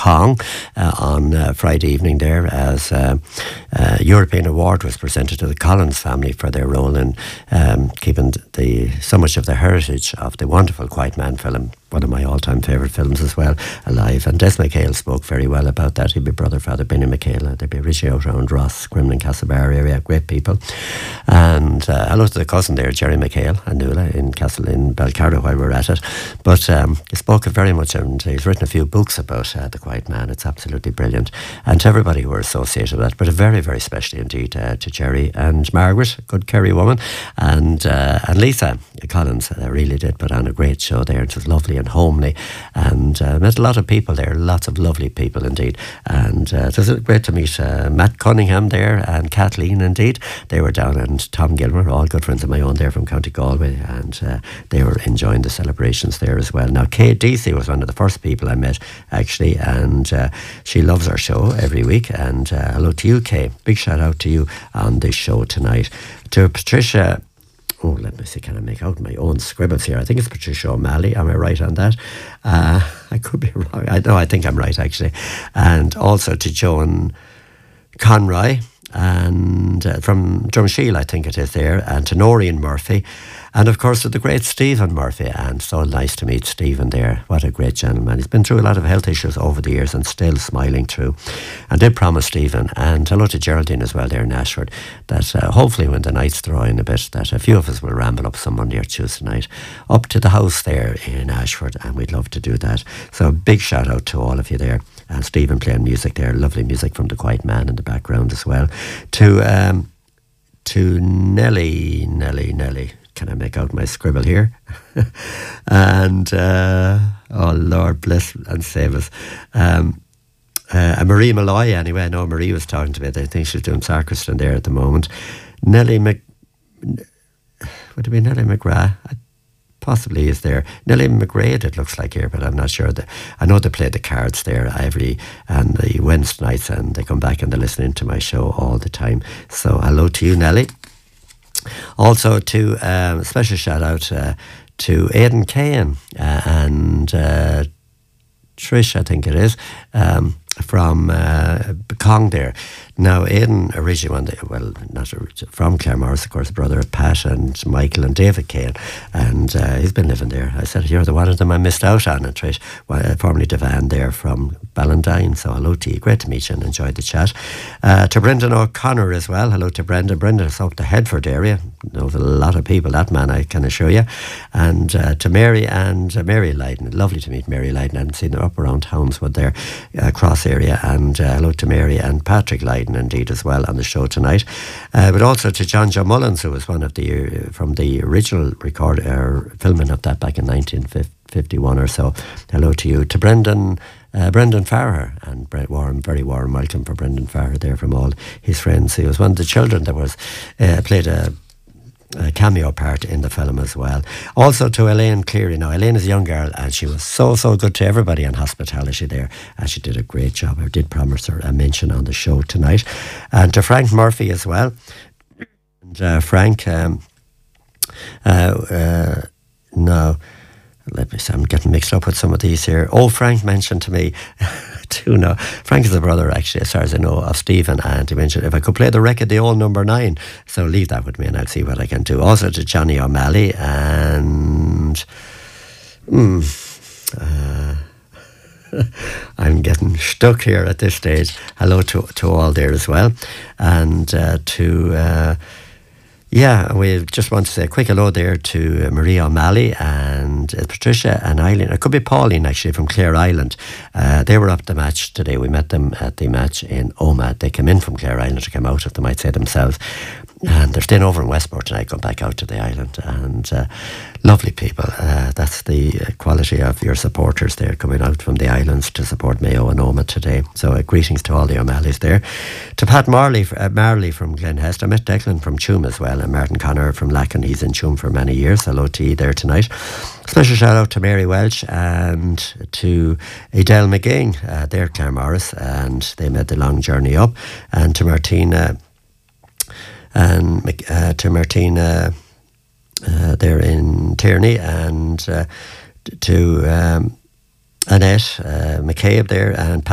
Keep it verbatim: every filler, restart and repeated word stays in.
Kong uh, on uh, Friday evening there, as uh, uh, European Award was presented to the Collins family for their role in um, keeping the so much of the heritage of the wonderful Quiet Man film, one of my all-time favourite films as well, alive. And Des McHale spoke very well about that. He'd be brother, father, Benny McHale. They'd be originally out around Ross, Cremlin, Castlebar area, great people. And uh, hello to the cousin there, Jerry McHale, and Nuala in Castle in Belcardo while we were at it. But um, he spoke very much, and he's written a few books about uh, the Quiet Man. It's absolutely brilliant. And to everybody who were associated with that, but very, very specially indeed uh, to Jerry and Margaret, a good Kerry woman, and uh, and Lisa Collins uh, really did put on a great show there. It was lovely and homely, and uh, met a lot of people there, lots of lovely people indeed. And uh, it was great to meet uh, Matt Cunningham there and Kathleen indeed. They were down, and Tom Gilmer, all good friends of my own there from County Galway, and uh, they were enjoying the celebrations there as well. Now, Kate Deasy was one of the first people I met actually, and uh, she loves our show every week. And uh, hello to you, Kate. Big shout out to you on this show tonight. To Patricia, oh, let me see, can I make out my own scribbles here? I think it's Patricia O'Malley. Am I right on that? Uh, I could be wrong. I know, I think I'm right, actually. And also to Joan Conroy, and uh, from Drumshiel, I think it is there, and to Noreen Murphy, and of course to the great Stephen Murphy. And so nice to meet Stephen there. What a great gentleman. He's been through a lot of health issues over the years and still smiling through. And did promise Stephen, and hello to Geraldine as well there in Ashford, that uh, hopefully when the night's drawing a bit, that a few of us will ramble up some Monday or Tuesday night up to the house there in Ashford, and we'd love to do that. So a big shout out to all of you there. And Stephen playing music there, lovely music from the Quiet Man in the background as well. To um, to Nelly, Nelly, Nelly. Can I make out my scribble here? and uh, oh Lord bless and save us. Um, uh, Marie Malloy anyway. I know Marie was talking to me. I think she's doing sacristan there at the moment. Nelly Mc, would it be Nelly McGrath? I possibly is there. Nellie McGrath, it looks like here, but I'm not sure. That, I know they play the cards there every and the Wednesday nights, and they come back and they're listening to my show all the time. So hello to you, Nellie. Also to um, a special shout out uh, to Aidan Cahan uh, and uh, Trish, I think it is, um, from uh, Kong there. Now, Aidan originally, one day, well, not from Claremorris, of course, brother of Pat and Michael and David Cahan, and uh, he's been living there. I said, you're the one of them I missed out on, and Trish, well, formerly Devan there from Ballantyne, so hello to you. Great to meet you and enjoyed the chat. Uh, to Brendan O'Connor as well, hello to Brendan. Brendan's up the Headford area, knows a lot of people, that man, I can assure you. And uh, to Mary and uh, Mary Lydon, lovely to meet Mary Lydon. I haven't seen her up around Houndswood there, uh, Cross area, and uh, hello to Mary and Patrick Lydon indeed as well on the show tonight, uh, but also to John Joe Mullins, who was one of the uh, from the original record uh, filming of that back in nineteen fifty-one or so. Hello to you. To Brendan uh, Brendan Farrer, and Brent Warren, very warm welcome for Brendan Farrer there from all his friends. He was one of the children that was uh, played a a cameo part in the film as well. Also to Elaine Cleary. Now, Elaine is a young girl, and she was so, so good to everybody on hospitality there, and she did a great job. I did promise her a mention on the show tonight. And to Frank Murphy as well. And uh, Frank, um, uh, uh, no, let me see, I'm getting mixed up with some of these here. Oh, Frank mentioned to me, too, no, Frank is the brother, actually, as far as I know, of Stephen, and he mentioned if I could play the record, the old number nine. So leave that with me and I'll see what I can do. Also to Johnny O'Malley, and mm, uh, I'm getting stuck here at this stage. Hello to, to all there as well. And uh, to... Uh, Yeah, we just want to say a quick hello there to uh, Maria O'Malley and uh, Patricia and Eileen. It could be Pauline, actually, from Clare Island. Uh, they were up the match today. We met them at the match in Omagh. They came in from Clare Island to come out, if they might say themselves. And they're staying over in Westport tonight, going back out to the island. And uh, lovely people. Uh, that's the uh, quality of your supporters there, coming out from the islands to support Mayo and Omagh today. So uh, greetings to all the O'Malleys there. To Pat Marley, uh, Marley from Glenhest. I met Declan from Tuam as well, and Martin Connor from Lacken. He's in Tuam for many years. Hello to you there tonight. Special shout out to Mary Welch and to Adele McGing. Uh, they're Claremorris, and they made the long journey up. And to Martina... and uh, to Martina uh, there in Tierney, and uh, to um, Annette uh, McCabe there, and